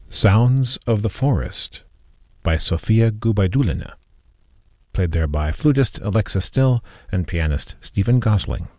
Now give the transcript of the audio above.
Sounds of the Forest by Sofia Gubaidulina, played there by flutist Alexa Still and pianist Stephen Gosling.